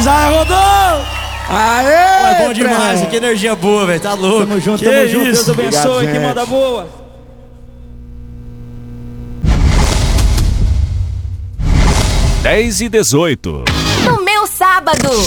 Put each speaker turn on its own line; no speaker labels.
Já rodou!
Aê!
É bom demais, que energia boa, velho. Tá louco.
Tamo junto,
que
tamo junto.
isso?
Deus abençoe,
Obrigado,
que
gente.
manda boa.
10h18.
No meu sábado.